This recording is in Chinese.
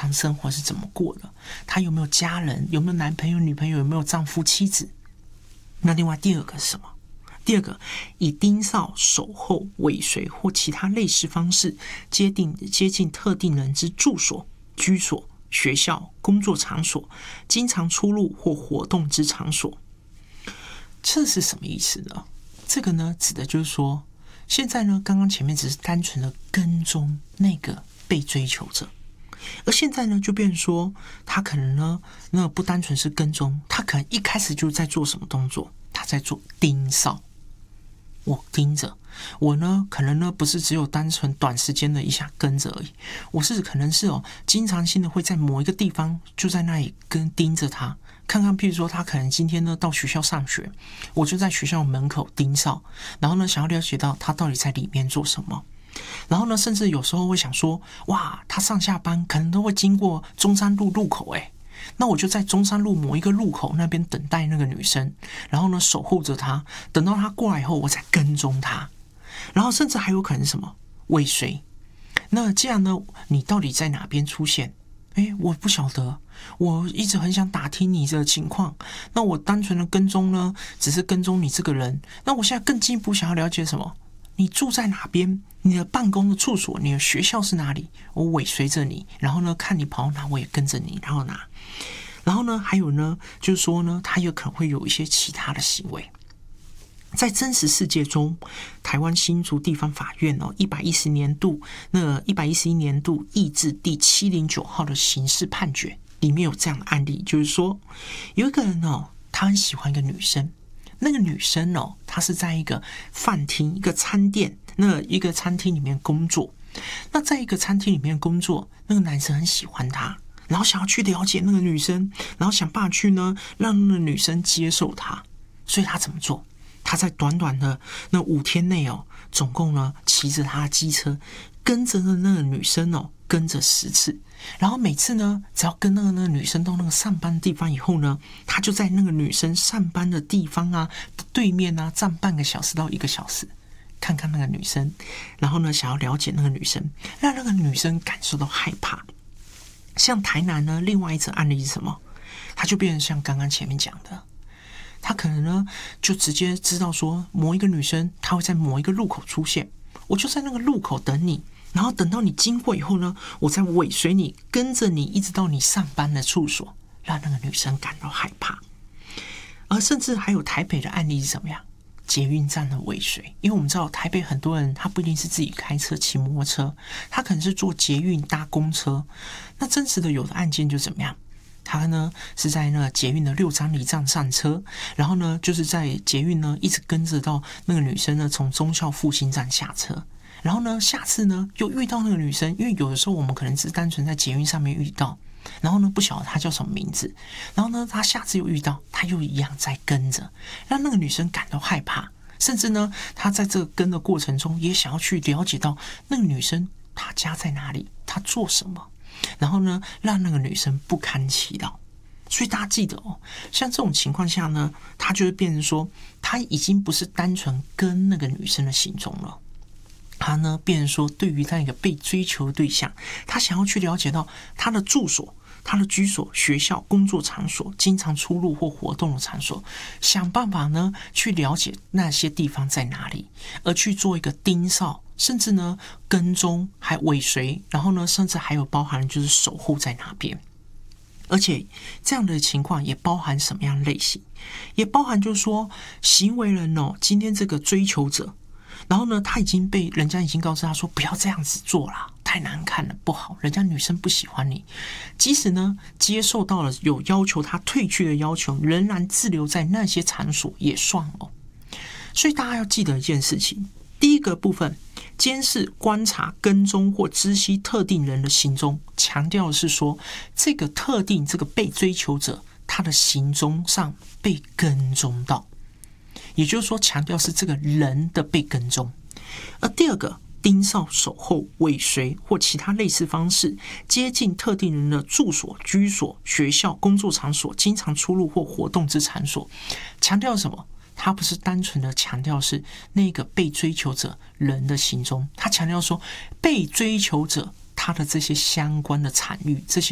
常生活是怎么过的，他有没有家人，有没有男朋友女朋友，有没有丈夫妻子。那另外第二个是什么？第二个，以盯梢、守候、尾随或其他类似方式接近特定人之住所、居所、学校、工作场所、经常出入或活动之场所。这是什么意思呢？这个呢，指的就是说，现在呢，刚刚前面只是单纯的跟踪那个被追求者，而现在呢，就变成说，他可能呢，那不单纯是跟踪，他可能一开始就在做什么动作？他在做盯梢。我盯着，我呢，可能呢不是只有单纯短时间的一下跟着而已，我是可能是经常性的会在某一个地方就在那里盯着他，看看，譬如说他可能今天呢到学校上学，我就在学校门口盯梢，然后呢想要了解到他到底在里面做什么。然后呢，甚至有时候会想说，哇，他上下班可能都会经过中山路路口，那我就在中山路某一个路口那边等待那个女生，然后呢守护着她，等到她过来以后，我再跟踪她。然后甚至还有可能是什么尾随。那这样呢，你到底在哪边出现？我不晓得，我一直很想打听你的情况。那我单纯的跟踪呢，只是跟踪你这个人。那我现在更进一步想要了解什么？你住在哪边？你的办公的处所，你的学校是哪里？我尾随着你，然后呢，看你跑到哪，我也跟着你，然后哪。然后呢，还有呢，就是说呢，他有可能会有一些其他的行为。在真实世界中，台湾新竹地方法院111年度议字第709号的刑事判决里面有这样的案例，就是说有一个人他很喜欢一个女生，那个女生她是在一个饭厅、一个餐店、一个餐厅里面工作。那在一个餐厅里面工作，那个男生很喜欢她，然后想要去了解那个女生，然后想办法去呢让那个女生接受他。所以他怎么做？他在短短的那5天内总共呢骑着他的机车，跟着那个女生跟着10次。然后每次呢，只要跟那个女生到那个上班的地方以后呢，他就在那个女生上班的地方对面站半个小时到1个小时，看看那个女生，然后呢想要了解那个女生，让那个女生感受到害怕。像台南呢，另外一则案例是什么？他就变成像刚刚前面讲的，他可能呢就直接知道说某一个女生她会在某一个路口出现，我就在那个路口等你，然后等到你经过以后呢，我再尾随你，跟着你一直到你上班的处所，让那个女生感到害怕。而甚至还有台北的案例是怎么样？捷运站的尾随。因为我们知道台北很多人他不一定是自己开车骑摩托车，他可能是坐捷运搭公车。那真实的有的案件就怎么样？他呢是在那捷运的6张犁站上车，然后呢就是在捷运呢一直跟着到那个女生呢从忠孝复兴站下车，然后呢下次呢又遇到那个女生，因为有的时候我们可能只是单纯在捷运上面遇到，然后呢不晓得她叫什么名字，然后呢他下次又遇到，他又一样在跟着，让那个女生感到害怕，甚至呢他在这个跟的过程中也想要去了解到那个女生她家在哪里，她做什么，然后呢让那个女生不堪其扰。所以大家记得像这种情况下呢，他就会变成说他已经不是单纯跟那个女生的行踪了，他呢变成说对于那个被追求的对象，他想要去了解到他的住所、他的居所、学校、工作场所、经常出入或活动的场所，想办法呢去了解那些地方在哪里，而去做一个盯梢，甚至呢跟踪还尾随，然后呢甚至还有包含就是守护在哪边。而且这样的情况也包含什么样的类型？也包含就是说行为人今天这个追求者，然后呢他人家已经告诉他说不要这样子做啦，太难看了，不好，人家女生不喜欢你。即使呢接受到了有要求他退去的要求，仍然滞留在那些场所也算所以大家要记得一件事情，第一个部分，监视、观察、跟踪或知悉特定人的行踪，强调的是说这个特定这个被追求者他的行踪上被跟踪到，也就是说强调是这个人的被跟踪。而第二个，盯梢、守候、尾随或其他类似方式接近特定人的住所、居所、学校、工作场所、经常出入或活动之场所，强调什么？他不是单纯的强调是那个被追求者人的行踪，他强调说被追求者他的这些相关的场域，这些